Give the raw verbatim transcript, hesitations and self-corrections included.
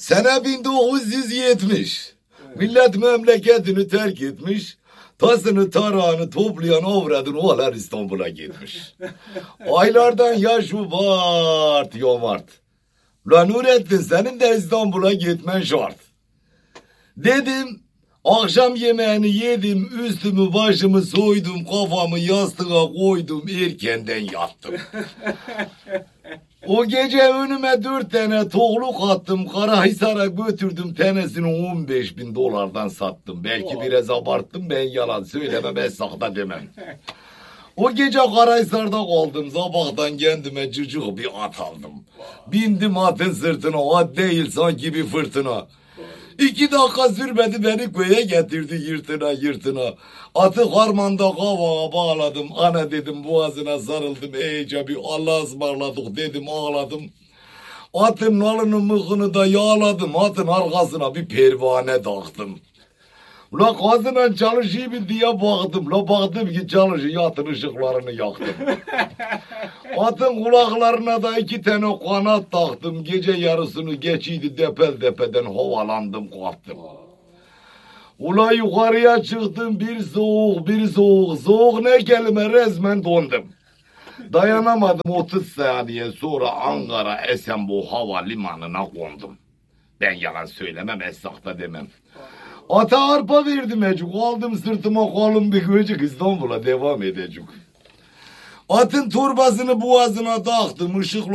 Sene bin dokuz yüz yetmiş. Millet memleketini terk etmiş. Tasını tarağını toplayan avradın oğlan İstanbul'a gitmiş. Aylardan yaş Mart yomart. Ulan Nurettin senin de İstanbul'a gitmen şart. Dedim akşam yemeğini yedim, üstümü başımı soydum, kafamı yastığa koydum, erkenden yattım. O gece önüme dört tane toğluk attım, Karahisar'a götürdüm, tanesini on beş bin dolardan sattım. Belki biraz abarttım, ben yalan söylemem, ben sahte demem. O gece Karahisar'da kaldım, sabahtan kendime cıcık bir at aldım. Bindim atın sırtına, at değil sanki bir fırtına. İki dakika sürmedi beni köye getirdi yırtına yırtına. Atı harmanda kavağa bağladım. Ana dedim boğazına sarıldım. Iyice bir Allah'a ısmarladık dedim ağladım. Atın nalını mıkını da yağladım. Atın arkasına bir pervane taktım. Ula kazınan çalışıyor mu diye baktım. La baktım ki çalışıyor, atın ışıklarını yaktım. Atın kulaklarına da iki tane kanat taktım. Gece yarısını geçiydi depel depeden havalandım kalktım. Ula yukarıya çıktım, bir soğuk bir soğuk. Soğuk ne kelime, resmen dondum. Dayanamadım, otuz saniye sonra Ankara Esenboğa havalimanına kondum. Ben yalan söylemem, esnafta demem. Ata arpa verdim ecuk, aldım sırtıma kalın bir göcük, İstanbul'a devam edecek. Atın torbasını boğazına taktım, ışıklı